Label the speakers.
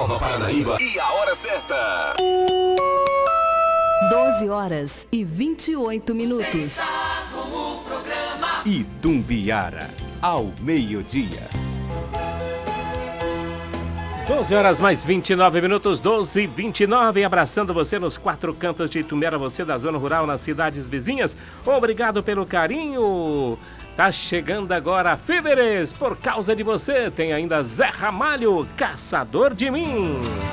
Speaker 1: Nova Paranaíba e a hora certa.
Speaker 2: 12h28.
Speaker 3: Você está com o programa
Speaker 4: Itumbiara, ao meio-dia. 12h29, 12h29, abraçando você nos 4 cantos de Itumbiara, você da zona rural, nas cidades vizinhas. Obrigado pelo carinho. Tá chegando agora Fíveres, por causa de você. Tem ainda Zé Ramalho, Caçador de Mim.